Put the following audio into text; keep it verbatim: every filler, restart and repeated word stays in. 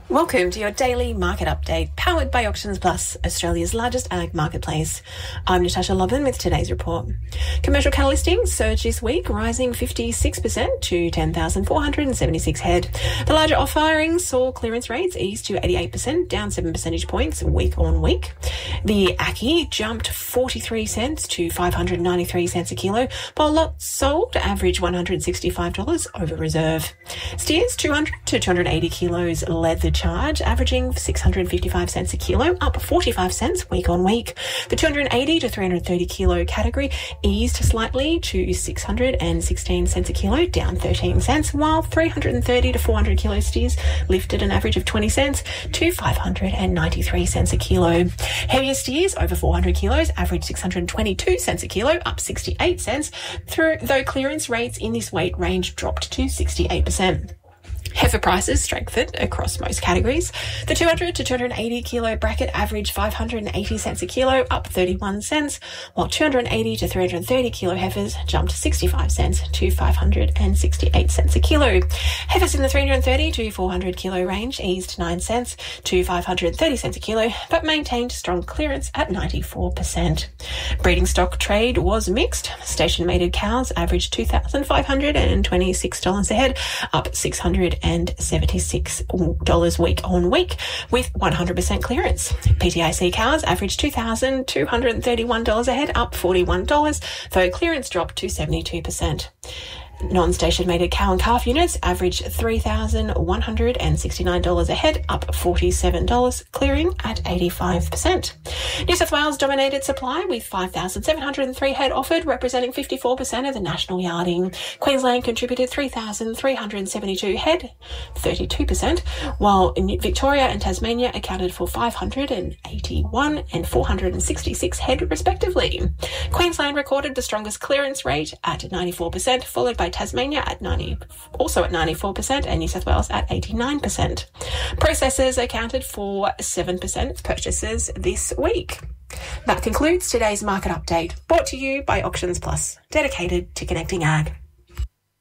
Welcome to your daily market update, powered by Auctions Plus, Australia's largest ag marketplace. I'm Natasha Loveland with today's report. Commercial cattle listings surged this week, rising fifty-six percent to ten thousand four hundred seventy-six head. The larger offerings saw clearance rates ease to eighty-eight percent, down seven percentage points week on week. The Ackee jumped forty-three cents to five hundred ninety-three cents a kilo, while lots sold averaged one hundred sixty-five dollars over reserve. Steers two hundred to two hundred eighty kilos led the charge, averaging six hundred fifty-five cents a kilo, up forty-five cents week on week. The two hundred eighty to three hundred thirty kilo category eased slightly to six hundred sixteen cents a kilo, down thirteen cents, while three hundred thirty to four hundred kilo steers lifted an average of twenty cents to five hundred ninety-three cents a kilo. Heavier steers over four hundred kilos averaged six hundred twenty-two cents a kilo, up sixty-eight cents, through, though clearance rates in this weight range dropped to sixty-eight percent. Heifer prices strengthened across most categories. The two hundred to two hundred eighty kilo bracket averaged five hundred eighty cents a kilo, up thirty-one cents, while two hundred eighty to three hundred thirty kilo heifers jumped sixty-five cents to five hundred sixty-eight cents a kilo. Heifers in the three hundred thirty to four hundred kilo range eased nine cents to five hundred thirty cents a kilo, but maintained strong clearance at ninety-four percent. Breeding stock trade was mixed. Station-mated cows averaged two thousand five hundred twenty-six dollars a head, up six hundred seventy-six dollars week on week, with one hundred percent clearance. P T I C cows averaged two thousand two hundred thirty-one dollars a head, up forty-one dollars, though clearance dropped to seventy-two percent. Non-station mated cow and calf units averaged three thousand one hundred sixty-nine dollars a head, up forty-seven dollars, clearing at eighty-five percent. New South Wales dominated supply with five thousand seven hundred three head offered, representing fifty-four percent of the national yarding. Queensland contributed three thousand three hundred seventy-two head, thirty-two percent, while Victoria and Tasmania accounted for five hundred eighty-one and four hundred sixty-six head respectively. Queensland recorded the strongest clearance rate at ninety-four percent, followed by Tasmania at ninety, also at ninety-four percent, and New South Wales at eighty-nine percent. Processors accounted for seven percent of purchases this week. That concludes today's market update, brought to you by Auctions Plus, dedicated to connecting ag.